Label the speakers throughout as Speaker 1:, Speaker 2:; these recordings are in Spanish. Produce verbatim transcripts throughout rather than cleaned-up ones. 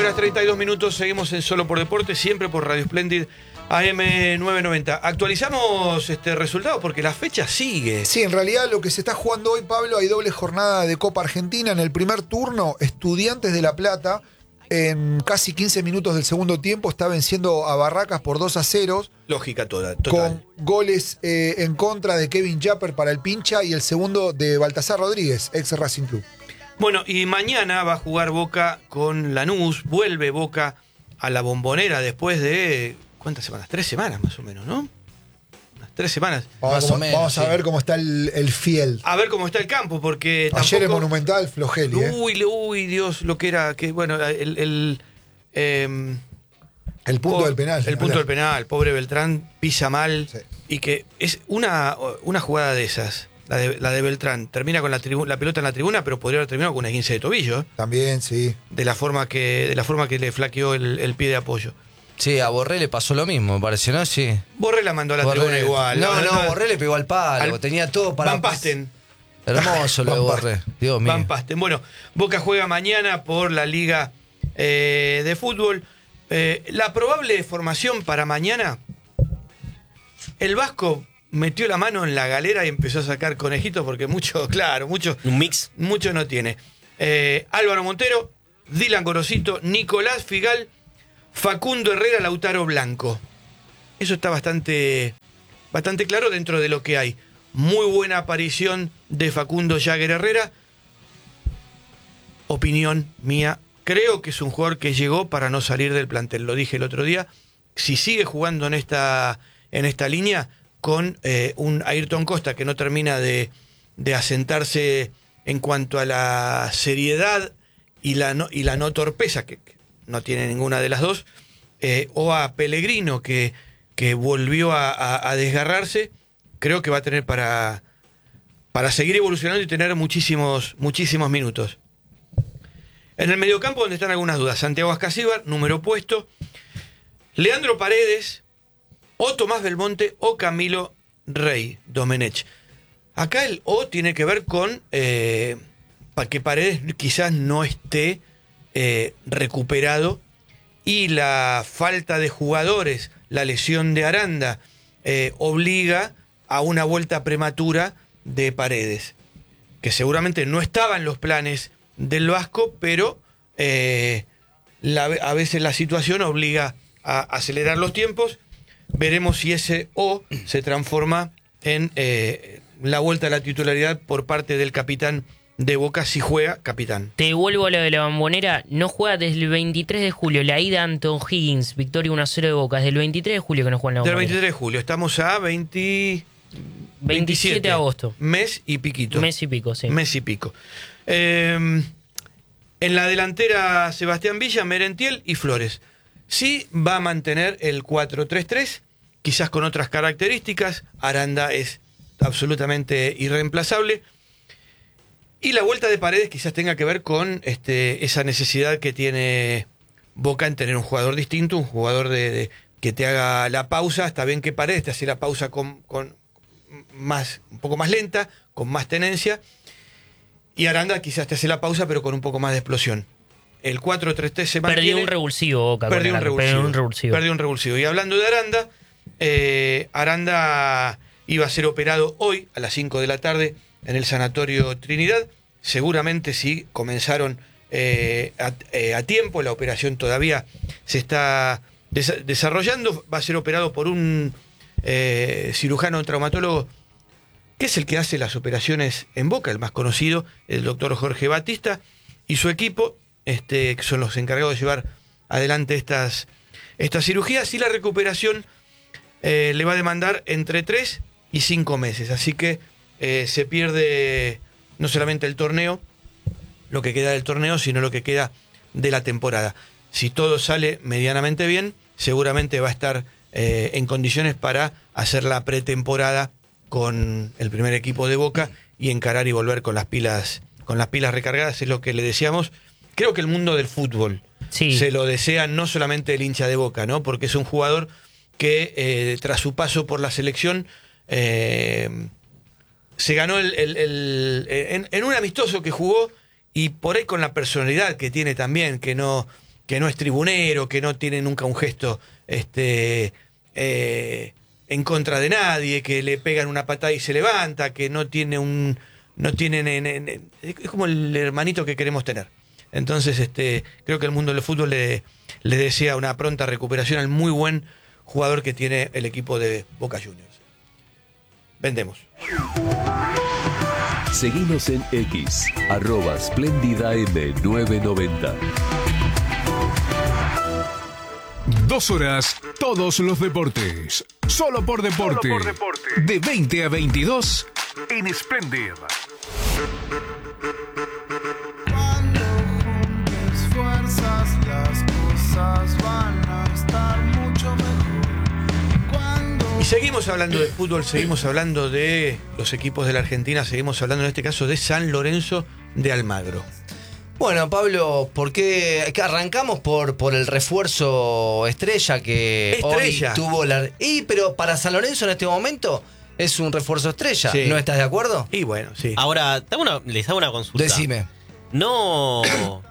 Speaker 1: horas treinta y dos minutos, seguimos en Solo por Deporte, siempre por Radio Splendid A M novecientos noventa. Actualizamos este resultado porque la fecha sigue.
Speaker 2: Sí, en realidad lo que se está jugando hoy, Pablo, hay doble jornada de Copa Argentina. En el primer turno, Estudiantes de La Plata, en casi quince minutos del segundo tiempo, está venciendo a Barracas por dos a cero.
Speaker 1: Lógica toda, total.
Speaker 2: Con goles eh, en contra de Kevin Japper para el Pincha y el segundo de Baltasar Rodríguez, ex Racing Club.
Speaker 1: Bueno, y mañana va a jugar Boca con Lanús. Vuelve Boca a la Bombonera después de... ¿Cuántas semanas? Tres semanas más o menos, ¿no? Unas tres semanas.
Speaker 2: Vamos,
Speaker 3: Más
Speaker 2: como,
Speaker 3: o menos,
Speaker 2: vamos a
Speaker 3: sí.
Speaker 2: ver cómo está el, el field.
Speaker 1: A ver cómo está el campo, porque
Speaker 2: Ayer
Speaker 1: tampoco...
Speaker 2: en Monumental, Flogeli. ¿eh?
Speaker 1: Uy, uy, Dios, lo que era... que bueno, el... el eh,
Speaker 2: El punto
Speaker 1: po-
Speaker 2: del penal.
Speaker 1: El punto del penal. Pobre Beltrán pisa mal.
Speaker 2: Sí.
Speaker 1: Y que es una, una jugada de esas. La de, la de Beltrán. Termina con la, tribu- la pelota en la tribuna, pero podría haber terminado con una esguince de tobillo. ¿eh?
Speaker 2: También, sí.
Speaker 1: De la forma que, de la forma que le flaqueó el, el pie de apoyo.
Speaker 3: Sí, a Borré le pasó lo mismo, me pareció, ¿no? Sí.
Speaker 1: Borré la mandó a la
Speaker 3: Borré-
Speaker 1: tribuna igual.
Speaker 3: No, no,
Speaker 1: no,
Speaker 3: Borré le pegó al palo,
Speaker 1: Al-
Speaker 3: tenía todo para...
Speaker 1: Van Basten.
Speaker 3: Hermoso lo de
Speaker 2: Van
Speaker 3: Borré, Dios mío.
Speaker 1: Van Basten. Bueno, Boca juega mañana por la Liga eh, de Fútbol. Eh, la probable formación para mañana, el Vasco metió la mano en la galera y empezó a sacar conejitos porque mucho, claro, mucho,
Speaker 4: Un mix.
Speaker 1: mucho no tiene. Eh, Álvaro Montero, Dylan Gorosito, Nicolás Figal, Facundo Herrera, Lautaro Blanco. Eso está bastante, bastante claro dentro de lo que hay. Muy buena aparición de Facundo Jagger Herrera. Opinión mía. Creo que es un jugador que llegó para no salir del plantel. Lo dije el otro día. Si sigue jugando en esta, en esta línea con eh, un Ayrton Costa que no termina de, de asentarse en cuanto a la seriedad y la no, y la no torpeza, que, que no tiene ninguna de las dos, eh, o a Pellegrino que, que volvió a, a, a desgarrarse, creo que va a tener para, para seguir evolucionando y tener muchísimos, muchísimos minutos. En el mediocampo, donde están algunas dudas, Santiago Ascasíbar, número opuesto, Leandro Paredes, o Tomás Belmonte, o Camilo Rey Domenech. Acá el O tiene que ver con eh, para que Paredes quizás no esté eh, recuperado y la falta de jugadores, la lesión de Aranda, eh, obliga a una vuelta prematura de Paredes, que seguramente no estaba en los planes del Vasco, pero eh, la, a veces la situación obliga a acelerar los tiempos. Veremos si ese O se transforma en eh, la vuelta a la titularidad por parte del capitán de Boca, si juega capitán.
Speaker 5: Te vuelvo a lo de la Bombonera. No juega desde el veintitrés de julio. La ida Anton Higgins, victoria uno a cero de Boca. Desde el veintitrés de julio que no juega en la
Speaker 1: Del
Speaker 5: Bombonera.
Speaker 1: veintitrés de julio, estamos a veinte,
Speaker 5: veintisiete de agosto.
Speaker 1: Mes y piquito.
Speaker 5: Mes y pico, sí.
Speaker 1: Mes y pico. Eh, en la delantera, Sebastián Villa, Merentiel y Flores. Sí va a mantener el cuatro tres tres, quizás con otras características. Aranda es absolutamente irreemplazable. Y la vuelta de Paredes quizás tenga que ver con este, esa necesidad que tiene Boca en tener un jugador distinto, un jugador de, de que te haga la pausa. Está bien que Paredes te hace la pausa con, con más, un poco más lenta, con más tenencia. Y Aranda quizás te hace la pausa, pero con un poco más de explosión. El cuatro tres tres se mantiene.
Speaker 5: Perdió un revulsivo Boca.
Speaker 1: Perdió un
Speaker 5: con Aranda,
Speaker 1: revulsivo.
Speaker 5: perdió un revulsivo.
Speaker 1: Perdió un revulsivo. Y hablando de Aranda, eh, Aranda iba a ser operado hoy a las cinco de la tarde en el Sanatorio Trinidad. Seguramente sí comenzaron eh, a, eh, a tiempo. La operación todavía se está des- desarrollando. Va a ser operado por un eh, cirujano traumatólogo que es el que hace las operaciones en Boca, el más conocido, el doctor Jorge Batista, y su equipo, este, que son los encargados de llevar adelante estas, estas cirugías, y la recuperación eh, le va a demandar entre tres y cinco meses. Así que eh, se pierde no solamente el torneo, lo que queda del torneo, sino lo que queda de la temporada. Si todo sale medianamente bien, seguramente va a estar eh, en condiciones para hacer la pretemporada con el primer equipo de Boca y encarar y volver con las pilas, con las pilas recargadas. Es lo que le decíamos. Creo que el mundo del fútbol
Speaker 5: Sí.
Speaker 1: se lo desea, no solamente el hincha de Boca, ¿no? Porque es un jugador que eh, tras su paso por la selección eh, se ganó el, el- el- en, en un amistoso que jugó, y por ahí con la personalidad que tiene también, que no, que no es tribunero, que no tiene nunca un gesto este, eh, en contra de nadie, que le pegan una patada y se levanta, que no tiene un... no tienen en- en- en- es como el hermanito que queremos tener. Entonces, este, creo que el mundo del fútbol le, le desea una pronta recuperación al muy buen jugador que tiene el equipo de Boca Juniors. Vendemos.
Speaker 4: Seguinos en X, arroba Splendida M novecientos noventa.
Speaker 6: Dos horas, todos los deportes. Solo por deporte.
Speaker 7: Solo por deporte.
Speaker 6: De veinte a veintidós en Splendid.
Speaker 8: Cuando juntes fuerzas, las cosas van a estar mucho mejor. Cuando
Speaker 1: Y seguimos hablando de fútbol, seguimos hablando de los equipos de la Argentina, seguimos hablando en este caso de San Lorenzo de Almagro.
Speaker 3: Bueno, Pablo, ¿por qué que arrancamos por, por el refuerzo estrella que
Speaker 1: Estrella.
Speaker 3: hoy tuvo la... Y, pero para San Lorenzo en este momento es un refuerzo estrella.
Speaker 1: Sí.
Speaker 3: ¿No estás de acuerdo?
Speaker 1: Y bueno, sí.
Speaker 9: Ahora, te hago una- les hago una consulta.
Speaker 3: Decime.
Speaker 9: No.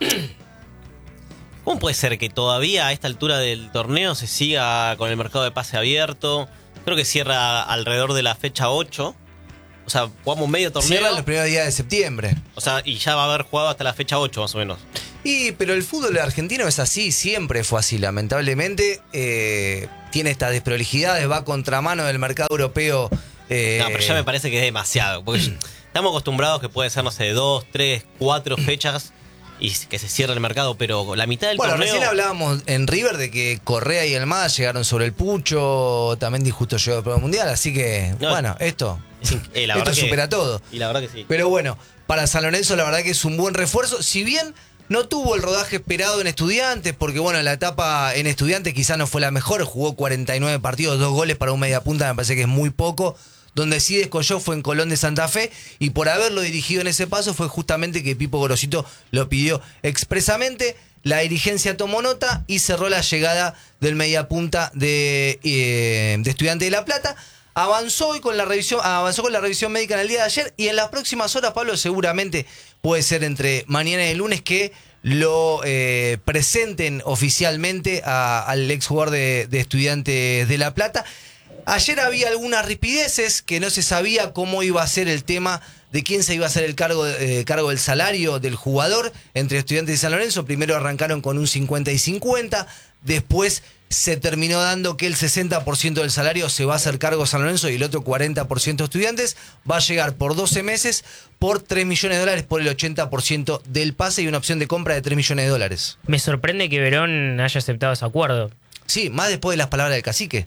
Speaker 9: ¿Cómo puede ser que todavía a esta altura del torneo se siga con el mercado de pase abierto? Creo que cierra alrededor de la fecha ocho. O sea, jugamos medio torneo.
Speaker 3: Cierra los primeros días de septiembre.
Speaker 9: O sea, y ya va a haber jugado hasta la fecha ocho más o menos.
Speaker 3: Y, pero el fútbol argentino es así, siempre fue así, lamentablemente. Eh, tiene estas desprolijidades, va a contramano del mercado europeo. eh,
Speaker 9: No, pero ya me parece que es demasiado. Porque estamos acostumbrados que puede ser, no sé, dos, tres, cuatro fechas y que se cierre el mercado, pero la mitad del
Speaker 3: Bueno,
Speaker 9: torneo.
Speaker 3: recién hablábamos en River de que Correa y Almada llegaron sobre el pucho, también Di justo llegó al Pro Mundial, así que,
Speaker 9: No,
Speaker 3: bueno, esto,
Speaker 9: es inc- eh, la
Speaker 3: esto
Speaker 9: verdad que-
Speaker 3: supera todo.
Speaker 9: Y la verdad que sí.
Speaker 3: Pero bueno, para San Lorenzo la verdad que es un buen refuerzo, si bien no tuvo el rodaje esperado en Estudiantes, porque bueno, la etapa en Estudiantes quizás no fue la mejor, jugó cuarenta y nueve partidos, dos goles para un mediapunta, me parece que es muy poco. Donde sí descolló fue en Colón de Santa Fe, y por haberlo dirigido en ese paso fue justamente que Pipo Gorosito lo pidió expresamente. La dirigencia tomó nota y cerró la llegada del mediapunta de, eh, de Estudiantes de La Plata. Avanzó hoy con la revisión, avanzó con la revisión médica en el día de ayer, y en las próximas horas, Pablo, seguramente puede ser entre mañana y el lunes que lo eh, presenten oficialmente a- al exjugador de, de Estudiantes de La Plata. Ayer había algunas rispideces que no se sabía cómo iba a ser el tema de quién se iba a hacer el cargo, eh, cargo del salario del jugador entre Estudiantes y San Lorenzo. Primero arrancaron con un cincuenta y cincuenta, después se terminó dando que el sesenta por ciento del salario se va a hacer cargo San Lorenzo y el otro cuarenta por ciento Estudiantes. Va a llegar por doce meses por tres millones de dólares por el ochenta por ciento del pase y una opción de compra de tres millones de dólares.
Speaker 5: Me sorprende que Verón haya aceptado ese acuerdo.
Speaker 3: Sí, más después de las palabras del cacique,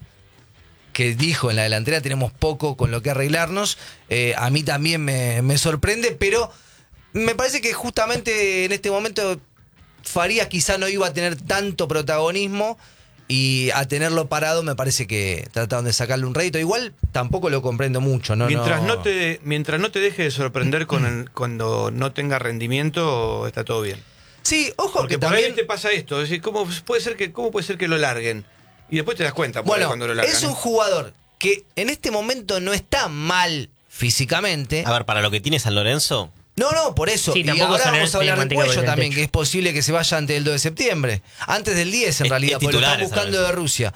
Speaker 3: que dijo en la delantera tenemos poco con lo que arreglarnos. Eh, a mí también me, me sorprende, pero me parece que justamente en este momento Farías quizá no iba a tener tanto protagonismo, y a tenerlo parado me parece que trataron de sacarle un rédito. Igual tampoco lo comprendo mucho. No,
Speaker 1: mientras,
Speaker 3: no...
Speaker 1: no te, mientras no te deje de sorprender con el- cuando no tenga rendimiento, está todo bien.
Speaker 3: Sí, ojo
Speaker 1: Porque
Speaker 3: que
Speaker 1: por
Speaker 3: también...
Speaker 1: ahí te pasa esto, es decir, ¿cómo puede ser que, cómo puede ser que lo larguen? Y después te das cuenta por ahí
Speaker 3: Bueno,
Speaker 1: cuando lo largan.
Speaker 3: es
Speaker 1: ¿eh?
Speaker 3: un jugador que en este momento no está mal físicamente.
Speaker 9: A ver, para lo que tiene San Lorenzo.
Speaker 3: No, no, por eso.
Speaker 5: Sí,
Speaker 3: y
Speaker 5: tampoco
Speaker 3: ahora
Speaker 5: San
Speaker 3: vamos
Speaker 5: Lorenzo
Speaker 3: a
Speaker 5: tiene
Speaker 3: hablar de
Speaker 5: manteca
Speaker 3: Cuello
Speaker 5: por el
Speaker 3: también,
Speaker 5: techo.
Speaker 3: que es posible que se vaya antes del dos de septiembre. Antes del diez, en
Speaker 9: Es-
Speaker 3: realidad,
Speaker 9: es
Speaker 3: porque lo
Speaker 9: titular
Speaker 3: están
Speaker 9: en San
Speaker 3: buscando
Speaker 9: Lorenzo.
Speaker 3: de Rusia.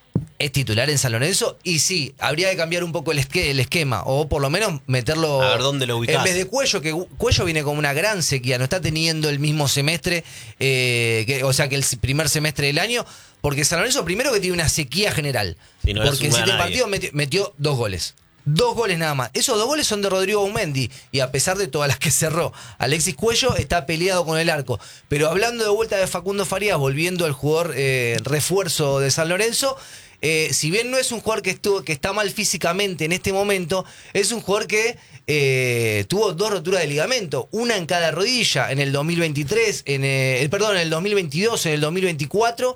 Speaker 3: Es titular en San Lorenzo, y sí, habría que cambiar un poco el, esque- el esquema, o por lo menos meterlo...
Speaker 9: A ver, ¿dónde lo ubicás?
Speaker 3: En vez de Cuello, que Cuello viene con una gran sequía, no está teniendo el mismo semestre, eh, que, o sea, que el primer semestre del año, porque San Lorenzo primero que tiene una sequía general.
Speaker 9: Sí, no le
Speaker 3: porque en
Speaker 9: suma a
Speaker 3: siete
Speaker 9: nadie.
Speaker 3: partidos metió, metió dos goles. Dos goles nada más. Esos dos goles son de Rodrigo Aumendi, y a pesar de todas las que cerró Alexis Cuello, está peleado con el arco. Pero hablando de vuelta de Facundo Farías, volviendo al jugador eh, refuerzo de San Lorenzo, eh, si bien no es un jugador que, estuvo, que está mal físicamente en este momento, es un jugador que eh, tuvo dos roturas de ligamento, una en cada rodilla, en el dos mil veintitrés, en el, perdón, en el dos mil veintidós, en el dos mil veinticuatro.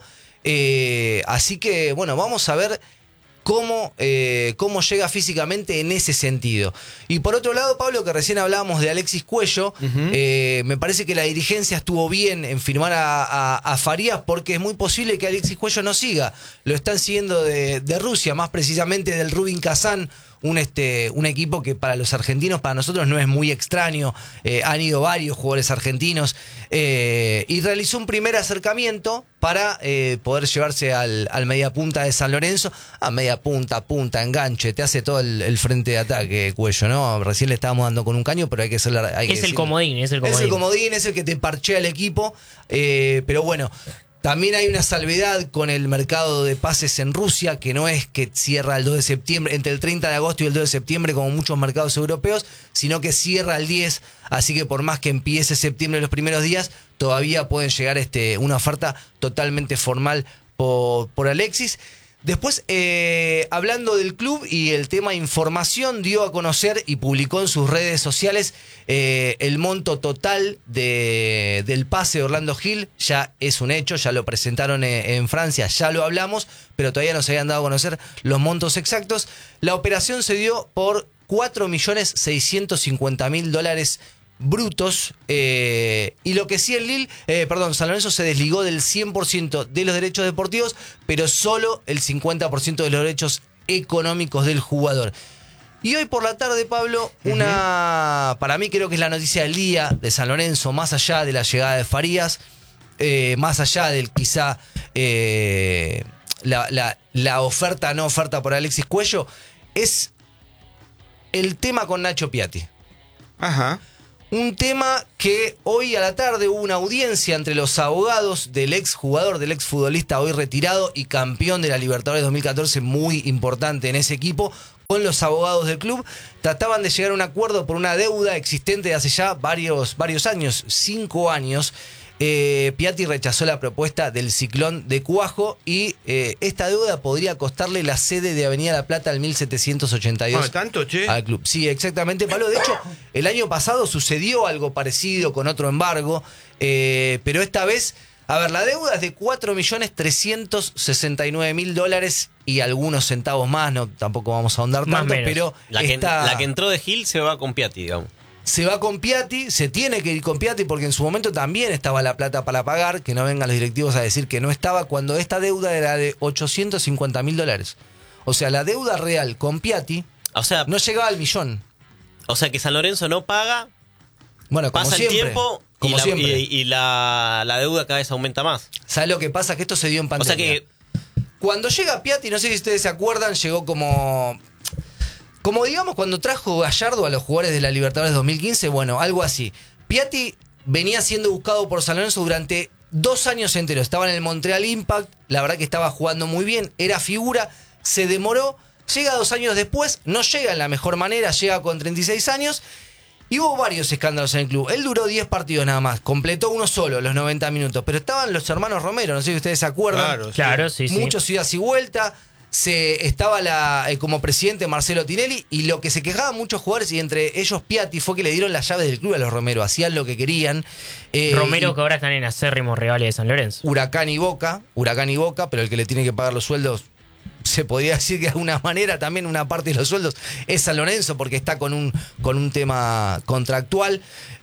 Speaker 3: Eh, así que, bueno, vamos a ver cómo, eh, cómo llega físicamente en ese sentido. Y por otro lado, Pablo, que recién hablábamos de Alexis Cuello, eh, me parece que la dirigencia estuvo bien en firmar a, a, a Farías, porque es muy posible que Alexis Cuello no siga. Lo están siguiendo de, de Rusia, más precisamente del Rubin Kazán, un, este, un equipo que para los argentinos, para nosotros no es muy extraño. Eh, han ido varios jugadores argentinos eh, y realizó un primer acercamiento para eh, poder llevarse al, al mediapunta de San Lorenzo. A media punta, punta, enganche, te hace todo el, el frente de ataque, Cuello, ¿no? Recién le estábamos dando con un caño, pero hay que ser... Hay que
Speaker 5: Es el
Speaker 3: decirlo.
Speaker 5: comodín, es el comodín.
Speaker 3: Es el comodín, es el que te parchea el equipo, eh, pero bueno... También hay una salvedad con el mercado de pases en Rusia, que no es que cierra el dos de septiembre, entre el treinta de agosto y el dos de septiembre, como muchos mercados europeos, sino que cierra el diez, así que por más que empiece septiembre los primeros días, todavía pueden llegar este, una oferta totalmente formal por, por Alexis. Después, eh, hablando del club y el tema información, dio a conocer y publicó en sus redes sociales eh, el monto total de, del pase de Orlando Gil. Ya es un hecho, ya lo presentaron en, en Francia, ya lo hablamos, pero todavía no se habían dado a conocer los montos exactos. La operación se dio por cuatro millones seiscientos cincuenta mil dólares brutos, eh, y lo que sí el Lille, eh, perdón, San Lorenzo se desligó del cien por ciento de los derechos deportivos, pero solo el cincuenta por ciento de los derechos económicos del jugador. Y hoy por la tarde, Pablo, una, uh-huh. para mí creo que es la noticia del día de San Lorenzo, más allá de la llegada de Farías, eh, más allá del quizá eh, la, la, la oferta, no oferta por Alexis Cuello, es el tema con Nacho Piatti.
Speaker 1: Ajá.
Speaker 3: Un tema que hoy a la tarde hubo una audiencia entre los abogados del exjugador, del exfutbolista hoy retirado y campeón de la Libertadores dos mil catorce, muy importante en ese equipo, con los abogados del club. Trataban de llegar a un acuerdo por una deuda existente de hace ya varios, varios años, cinco años. Eh, Piatti rechazó la propuesta del Ciclón de Cuajo y eh, esta deuda podría costarle la sede de Avenida La Plata al mil setecientos ochenta y dos.
Speaker 1: Bueno, ¿tanto, che?
Speaker 3: Al club. Sí, exactamente, Pablo. De hecho, el año pasado sucedió algo parecido con otro embargo, eh, pero esta vez, a ver, la deuda es de cuatro millones trescientos sesenta y nueve mil dólares y algunos centavos más, no tampoco vamos a ahondar
Speaker 5: Más
Speaker 3: tanto,
Speaker 5: menos.
Speaker 3: pero
Speaker 9: La que,
Speaker 3: está...
Speaker 9: la que entró de Gil se va con Piatti, digamos.
Speaker 3: Se va con Piatti, se tiene que ir con Piatti porque en su momento también estaba la plata para pagar, que no vengan los directivos a decir que no estaba, cuando esta deuda era de ochocientos cincuenta mil dólares. O sea, la deuda real con Piatti
Speaker 9: O sea,
Speaker 3: no llegaba al millón.
Speaker 9: o sea que San Lorenzo no paga,
Speaker 3: Bueno, como
Speaker 9: pasa
Speaker 3: siempre.
Speaker 9: el tiempo y,
Speaker 3: como
Speaker 9: la,
Speaker 3: siempre.
Speaker 9: y- y la, la deuda cada vez aumenta más.
Speaker 3: ¿Sabes lo que pasa? Que esto se dio en
Speaker 9: O
Speaker 3: pandemia.
Speaker 9: sea que
Speaker 3: Cuando llega Piatti, no sé si ustedes se acuerdan, llegó como... Como digamos cuando trajo Gallardo a los jugadores de la Libertadores dos mil quince, bueno, algo así. Piatti venía siendo buscado por San Lorenzo durante dos años enteros. Estaba en el Montreal Impact, la verdad que estaba jugando muy bien, era figura, se demoró, llega dos años después, no llega en la mejor manera, llega con treinta y seis años y hubo varios escándalos en el club. Él duró diez partidos nada más, completó uno solo, los noventa minutos, pero estaban los hermanos Romero, no sé si ustedes se acuerdan.
Speaker 1: Claro, sí.
Speaker 5: Claro, sí, sí.
Speaker 3: Muchos idas y vuelta. Se, estaba la, eh, como presidente Marcelo Tinelli y lo que se quejaban muchos jugadores y entre ellos Piatti fue que le dieron las llaves del club a los Romero, hacían lo que querían. Eh,
Speaker 5: Romero,
Speaker 3: y
Speaker 5: que ahora están en acérrimos rivales de San Lorenzo.
Speaker 3: Huracán y Boca, Huracán y Boca, pero el que le tiene que pagar los sueldos, se podría decir que de alguna manera también una parte de los sueldos es San Lorenzo porque está con un, con un tema contractual.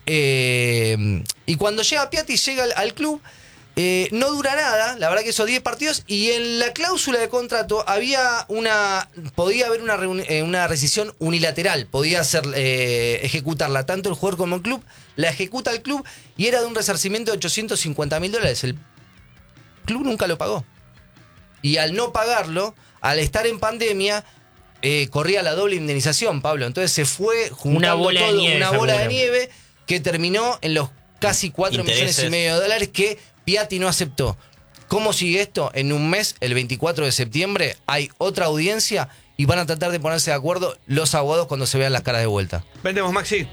Speaker 3: Eh, y cuando llega Piatti, llega al, al club. Eh, no dura nada, la verdad que esos diez partidos, y en la cláusula de contrato había una, podía haber una, reuni- eh, una rescisión unilateral, podía hacer, eh, ejecutarla tanto el jugador como el club, la ejecuta el club y era de un resarcimiento de ochocientos cincuenta mil dólares. El club nunca lo pagó. Y al no pagarlo, al estar en pandemia, eh, corría la doble indemnización, Pablo. Entonces se fue juntando
Speaker 5: Una bola de
Speaker 3: todo,
Speaker 5: nieve,
Speaker 3: una bola de
Speaker 5: seguro.
Speaker 3: nieve que terminó en los casi cuatro millones
Speaker 9: Intereses.
Speaker 3: y medio de dólares que Piatti no aceptó. ¿Cómo sigue esto? En un mes, el veinticuatro de septiembre, hay otra audiencia y van a tratar de ponerse de acuerdo los abogados cuando se vean las caras de vuelta.
Speaker 1: Vendemos, Maxi.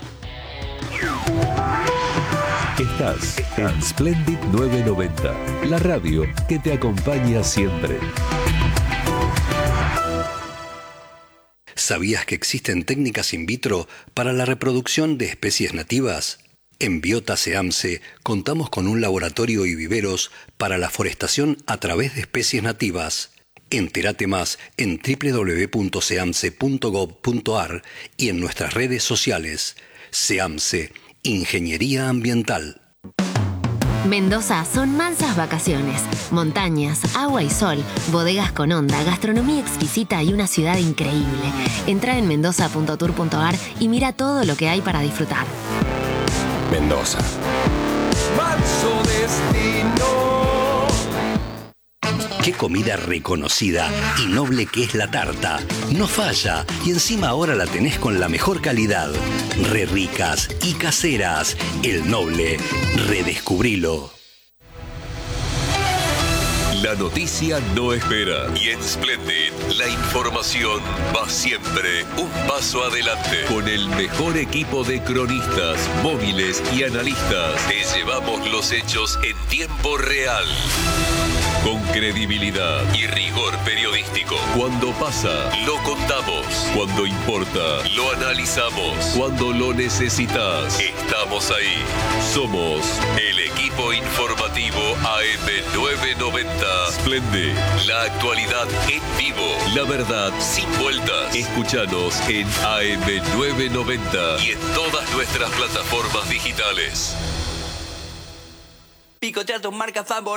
Speaker 4: Estás en Splendid novecientos noventa, la radio que te acompaña siempre.
Speaker 7: ¿Sabías que existen técnicas in vitro para la reproducción de especies nativas? En Biota SEAMSE contamos con un laboratorio y viveros para la forestación a través de especies nativas. Entérate más en doble u doble u doble u punto seamse punto gob punto ar y en nuestras redes sociales. SEAMSE, Ingeniería Ambiental.
Speaker 10: Mendoza son mansas vacaciones, montañas, agua y sol, bodegas con onda, gastronomía exquisita y una ciudad increíble. Entra en mendoza punto tour punto ar y mira todo lo que hay para disfrutar.
Speaker 4: Mendoza.
Speaker 8: Manso destino.
Speaker 7: Qué comida reconocida y noble que es la tarta. No falla y encima ahora la tenés con la mejor calidad. Re ricas y caseras. El Noble. Redescubrilo.
Speaker 4: La noticia no espera y en Splendid la información va siempre un paso adelante. Con el mejor equipo de cronistas, móviles y analistas, te llevamos los hechos en tiempo real. Con credibilidad y rigor periodístico. Cuando pasa, lo contamos. Cuando importa, lo analizamos. Cuando lo necesitas, estamos ahí. Somos el equipo informativo A M novecientos noventa. Splendid, la actualidad en vivo. La verdad sin vueltas. Escúchanos en A M novecientos noventa y en todas nuestras plataformas digitales.
Speaker 11: Picotea tu marca favorita.